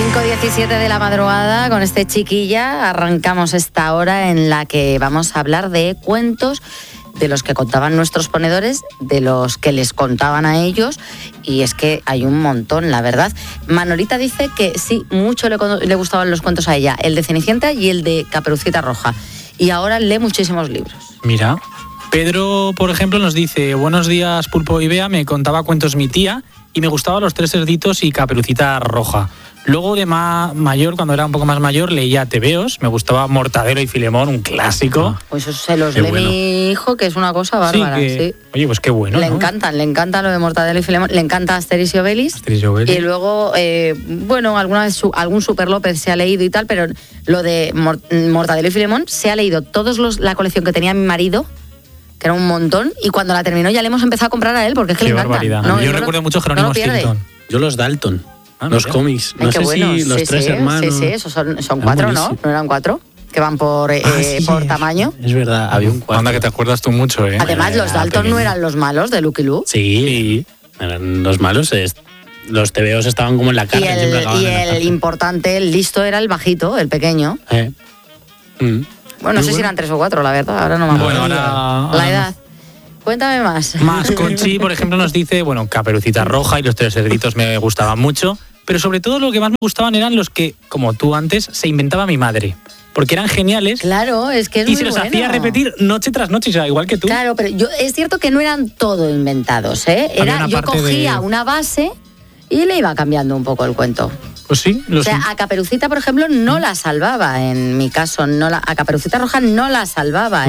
5:17 de la madrugada, con este Chiquilla, arrancamos esta hora en la que vamos a hablar de cuentos de los que contaban nuestros ponedores, de los que les contaban a ellos, y es que hay un montón, la verdad. Manolita dice que sí, mucho le gustaban los cuentos a ella, el de Cenicienta y el de Caperucita Roja, y ahora lee muchísimos libros. Mira, Pedro, por ejemplo, nos dice: buenos días, Pulpo y Bea, me contaba cuentos mi tía y me gustaban Los Tres Cerditos y Caperucita Roja. Luego de mayor, cuando era un poco más mayor, leía tebeos, me gustaba Mortadelo y Filemón, un clásico. Pues eso se los lee mi hijo, que es una cosa bárbara. Sí. Oye, pues qué bueno, le encanta lo de Mortadelo y Filemón, le encanta Asterix y Obelix. Y luego, bueno, alguna vez algún Super López se ha leído y tal, pero lo de Mortadelo y Filemón se ha leído la colección que tenía mi marido, que era un montón, y cuando la terminó ya le hemos empezado a comprar a él, porque es que le encanta. Barbaridad. No, yo recuerdo mucho Jerónimo Stilton. Yo los Dalton. Los cómics, no sé bueno, si los tres hermanos. Sí, esos son cuatro, ¿no? ¿No eran cuatro? Que van por tamaño. Es verdad, había un cuarto. Anda, que te acuerdas tú mucho, ¿eh? Además, los Dalton no eran los malos de Lucky Luke. Sí, eran los malos. Los tebeos estaban como en la cárcel. Y el importante, el listo, era el bajito, el pequeño. Bueno, no sé si eran 3 o 4, la verdad, ahora no me acuerdo. La edad. Cuéntame más. Conchi, por ejemplo, nos dice, bueno, Caperucita Roja y Los Tres Cerditos me gustaban mucho, pero sobre todo lo que más me gustaban eran los que, como tú antes, se inventaba mi madre. Porque eran geniales. Claro, es que es y muy se los bueno. hacía repetir noche tras noche, o sea, igual que tú. Claro, pero es cierto que no eran todo inventados, ¿eh? Yo cogía una base y le iba cambiando un poco el cuento. Pues sí. O sea, a Caperucita, por ejemplo, no la salvaba, en mi caso. A Caperucita Roja no la salvaba.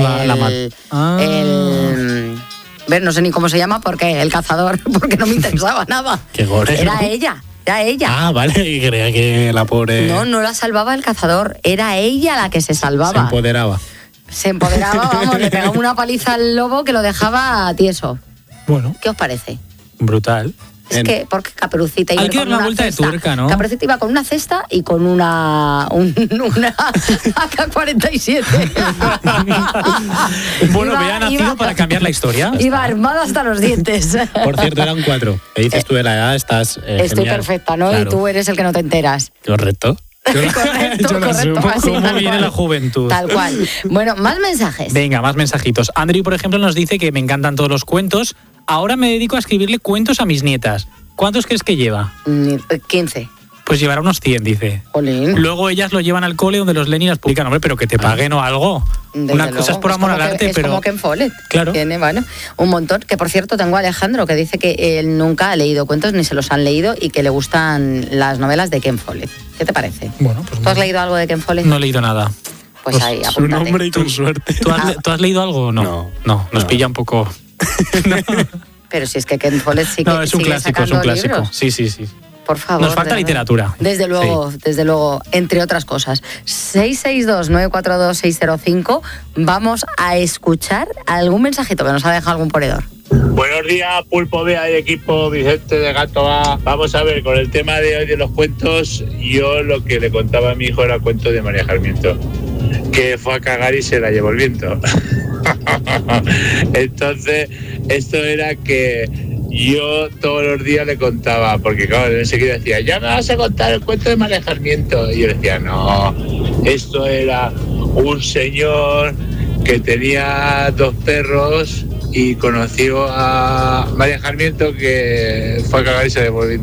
No sé ni cómo se llama, porque el cazador, porque no me interesaba nada. Qué gore. Era ella. Ah, vale, y creía que la pobre... No la salvaba el cazador, era ella la que se salvaba. Se empoderaba, vamos, le pegaba una paliza al lobo que lo dejaba tieso. Bueno. ¿Qué os parece? Brutal. Es que, porque Caperucita iba hay que dar una vuelta cesta. De tuerca, ¿no? Caperucita iba con una cesta y con una AK-47. Bueno, Bea nacido para cambiar la historia. Iba armada hasta los dientes. Por cierto, eran 4. ¿Qué dices tú de la edad? Estás Estoy genial. Perfecta, ¿no? Claro. Y tú eres el que no te enteras. Correcto. Correcto. ¿Cómo viene la juventud? Tal cual. Bueno, más mensajes. Venga, más mensajitos. Andrew, por ejemplo, nos dice que me encantan todos los cuentos. Ahora me dedico a escribirle cuentos a mis nietas. ¿Cuántos crees que lleva? 15. Pues llevará unos 100, dice. Olín. Luego ellas lo llevan al cole donde los leen y las publican. Hombre, pero que te paguen o algo. Una cosa es por amor al arte, pero... Es como Ken Follett. Claro. Tiene, bueno, un montón. Que, por cierto, tengo a Alejandro, que dice que él nunca ha leído cuentos, ni se los han leído, y que le gustan las novelas de Ken Follett. ¿Qué te parece? Bueno, pues... ¿Tú has leído algo de Ken Follett? No he leído nada. Pues ahí, apúntate. Su nombre y con suerte. ¿Tú has leído algo o no? No, nos pilla un poco... No. Pero si es que Ken Follett sí que es un clásico, es un clásico. Libros. Sí. Por favor. Nos falta literatura. Desde luego, entre otras cosas. 662-942-605. Vamos a escuchar algún mensajito que nos ha dejado algún ponedor. Buenos días, Pulpo, Bea y equipo, Vicente de Gato A. Vamos a ver, con el tema de hoy de los cuentos, yo lo que le contaba a mi hijo era el cuento de María Sarmiento, que fue a cagar y se la llevó el viento. Entonces, esto era que yo todos los días le contaba, porque claro, él enseguida decía, ya me vas a contar el cuento de María Sarmiento. Y yo decía, no, esto era un señor que tenía 2 perros y conoció a María Sarmiento, que fue a cagar y se le volvió.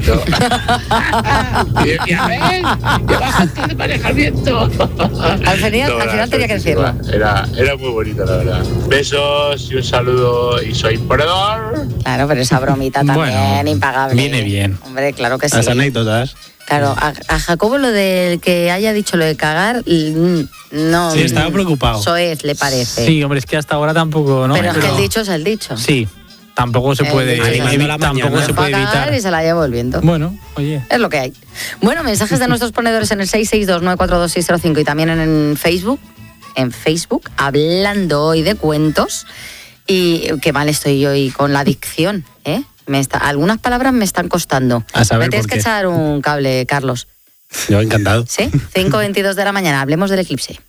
Y decía, ven, ya vas a contar de María Sarmiento. Al final tenía que decirlo. Era muy bonito, la verdad. Besos y un saludo, y soy ponedor. Claro, pero esa bromita también impagable. Viene bien. Hombre, claro que sí. Las anécdotas. Claro, a Jacobo lo del que haya dicho lo de cagar, no... Sí, estaba preocupado. Soez, le parece. Sí, hombre, es que hasta ahora tampoco, ¿no? Pero es que el dicho es el dicho. Sí, tampoco se puede evitar. Y se la lleva el viento. Bueno, oye. Es lo que hay. Bueno, mensajes de nuestros ponedores en el 662-942-605 y también en Facebook. En Facebook, hablando hoy de cuentos. Y qué mal estoy hoy con la dicción, ¿eh? Algunas palabras me están costando. A saber me tienes que echar un cable, Carlos. Yo encantado. ¿Sí? 5:22 de la mañana, hablemos del eclipse.